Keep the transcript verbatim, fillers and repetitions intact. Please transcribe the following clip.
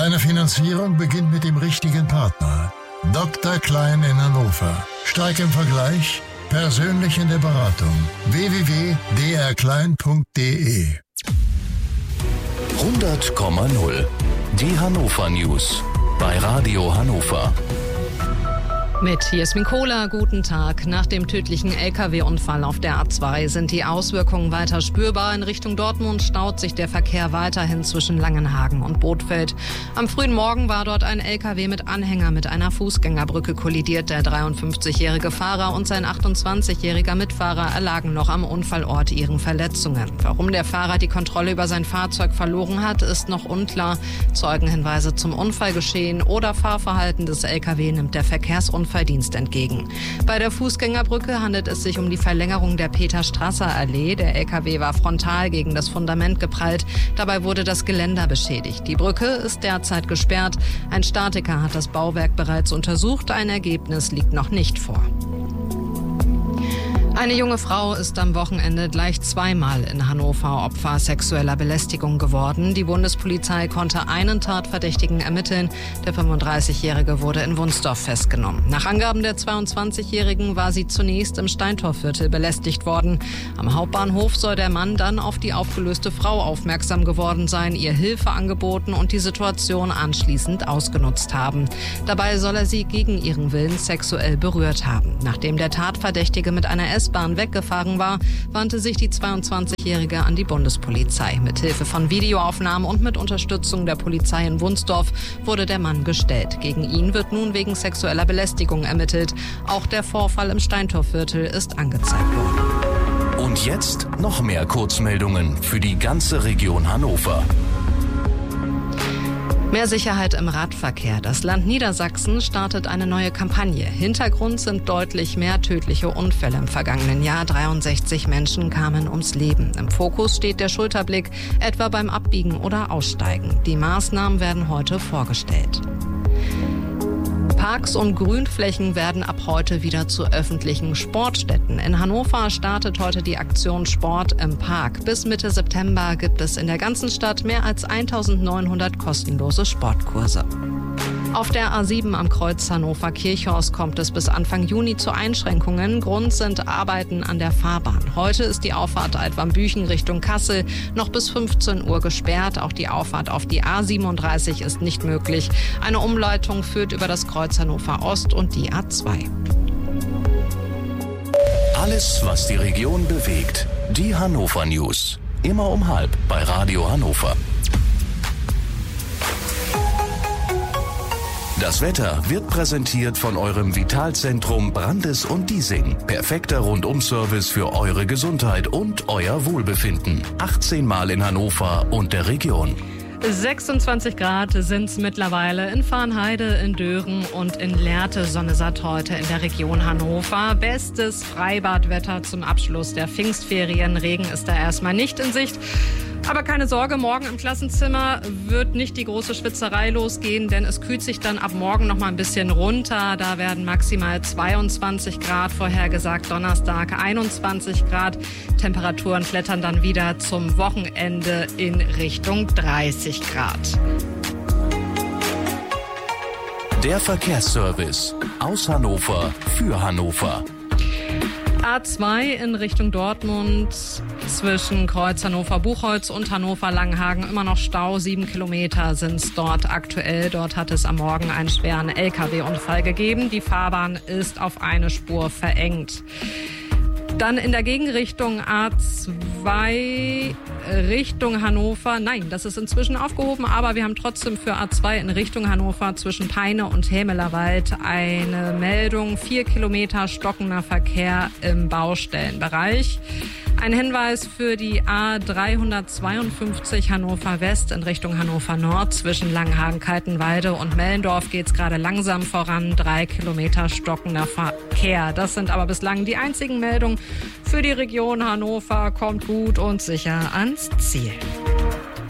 Deine Finanzierung beginnt mit dem richtigen Partner. Doktor Klein in Hannover. Stark im Vergleich, persönlich in der Beratung. w w w punkt d r klein punkt d e hundert Komma null. Die Hannover News bei Radio Hannover. Mit Jasmin Kohler, guten Tag. Nach dem tödlichen L K W-Unfall auf der A zwei sind die Auswirkungen weiter spürbar. In Richtung Dortmund staut sich der Verkehr weiterhin zwischen Langenhagen und Bothfeld. Am frühen Morgen war dort ein L K W mit Anhänger mit einer Fußgängerbrücke kollidiert. Der dreiundfünfzigjährige Fahrer und sein achtundzwanzigjähriger Mitfahrer erlagen noch am Unfallort ihren Verletzungen. Warum der Fahrer die Kontrolle über sein Fahrzeug verloren hat, ist noch unklar. Zeugenhinweise zum Unfallgeschehen oder Fahrverhalten des L K W nimmt der Verkehrsunfall Dienst entgegen. Bei der Fußgängerbrücke handelt es sich um die Verlängerung der Peter-Strasser-Allee. Der L K W war frontal gegen das Fundament geprallt. Dabei wurde das Geländer beschädigt. Die Brücke ist derzeit gesperrt. Ein Statiker hat das Bauwerk bereits untersucht. Ein Ergebnis liegt noch nicht vor. Eine junge Frau ist am Wochenende gleich zweimal in Hannover Opfer sexueller Belästigung geworden. Die Bundespolizei konnte einen Tatverdächtigen ermitteln. Der fünfunddreißigjährige wurde in Wunsdorf festgenommen. Nach Angaben der zweiundzwanzigjährigen war sie zunächst im Steintorviertel belästigt worden. Am Hauptbahnhof soll der Mann dann auf die aufgelöste Frau aufmerksam geworden sein, ihr Hilfe angeboten und die Situation anschließend ausgenutzt haben. Dabei soll er sie gegen ihren Willen sexuell berührt haben. Nachdem der Tatverdächtige mit einer S-Bahn weggefahren war, wandte sich die zweiundzwanzigjährige an die Bundespolizei. Mit Hilfe von Videoaufnahmen und mit Unterstützung der Polizei in Wunsdorf wurde der Mann gestellt. Gegen ihn wird nun wegen sexueller Belästigung ermittelt. Auch der Vorfall im Steintorviertel ist angezeigt worden. Und jetzt noch mehr Kurzmeldungen für die ganze Region Hannover. Mehr Sicherheit im Radverkehr. Das Land Niedersachsen startet eine neue Kampagne. Hintergrund sind deutlich mehr tödliche Unfälle im vergangenen Jahr. dreiundsechzig Menschen kamen ums Leben. Im Fokus steht der Schulterblick, etwa beim Abbiegen oder Aussteigen. Die Maßnahmen werden heute vorgestellt. Parks und Grünflächen werden ab heute wieder zu öffentlichen Sportstätten. In Hannover startet heute die Aktion Sport im Park. Bis Mitte September gibt es in der ganzen Stadt mehr als eintausendneunhundert kostenlose Sportkurse. Auf der A sieben am Kreuz Hannover-Kirchhorst kommt es bis Anfang Juni zu Einschränkungen. Grund sind Arbeiten an der Fahrbahn. Heute ist die Auffahrt Altwarmbüchen Richtung Kassel noch bis fünfzehn Uhr gesperrt. Auch die Auffahrt auf die A siebenunddreißig ist nicht möglich. Eine Umleitung führt über das Kreuz Hannover Ost und die A zwei. Alles, was die Region bewegt. Die Hannover News. Immer um halb bei Radio Hannover. Das Wetter wird präsentiert von eurem Vitalzentrum Brandes und Diesing. Perfekter Rundum-Service für eure Gesundheit und euer Wohlbefinden. achtzehn Mal in Hannover und der Region. sechsundzwanzig Grad sind es mittlerweile in Farnheide, in Dören und in Lehrte. Sonne satt heute in der Region Hannover. Bestes Freibadwetter zum Abschluss der Pfingstferien. Regen ist da erstmal nicht in Sicht. Aber keine Sorge, morgen im Klassenzimmer wird nicht die große Schwitzerei losgehen, denn es kühlt sich dann ab morgen noch mal ein bisschen runter. Da werden maximal zweiundzwanzig Grad vorhergesagt, Donnerstag einundzwanzig Grad. Temperaturen klettern dann wieder zum Wochenende in Richtung dreißig Grad. Der Verkehrsservice aus Hannover für Hannover. A zwei in Richtung Dortmund zwischen Kreuz Hannover-Buchholz und Hannover-Langenhagen immer noch Stau. Sieben Kilometer sind es dort aktuell. Dort hat es am Morgen einen schweren L K W-Unfall gegeben. Die Fahrbahn ist auf eine Spur verengt. Dann in der Gegenrichtung A zwei Richtung Hannover. Nein, das ist inzwischen aufgehoben, aber wir haben trotzdem für A zwei in Richtung Hannover zwischen Peine und Hämelerwald eine Meldung. Vier Kilometer stockender Verkehr im Baustellenbereich. Ein Hinweis für die A dreihundertzweiundfünfzig Hannover West in Richtung Hannover Nord. Zwischen Langenhagen, Kaltenwalde und Mellendorf geht es gerade langsam voran. Drei Kilometer stockender Verkehr. Das sind aber bislang die einzigen Meldungen für die Region Hannover. Kommt gut und sicher ans Ziel.